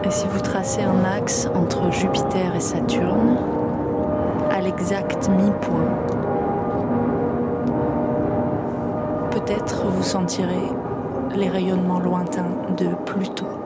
Et si vous tracez un axe entre Jupiter et Saturne, à l'exact mi-point, peut-être vous sentirez les rayonnements lointains de Pluton.